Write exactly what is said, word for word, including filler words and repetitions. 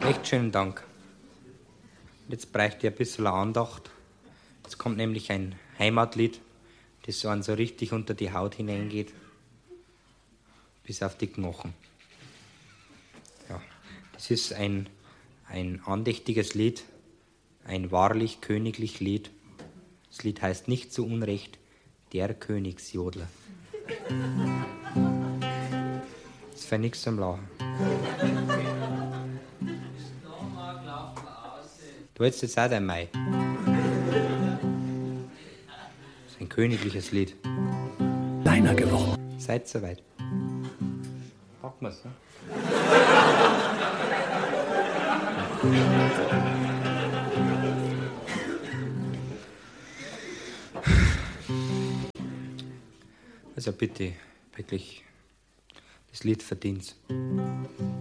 Echt schönen Dank. Jetzt bräuchte ich ein bisschen Andacht. Jetzt kommt nämlich ein Heimatlied, das so, an so richtig unter die Haut hineingeht. Bis auf die Knochen. Ja, das ist ein, ein andächtiges Lied, ein wahrlich königlich Lied. Das Lied heißt nicht zu Unrecht Der Königsjodler. Das ist für nichts zum Lachen. Du hättest jetzt auch dein Mai. Das ist ein königliches Lied. Kleiner geworden. Seid soweit. Packen wir's, ne? Also bitte, wirklich, das Lied verdient's.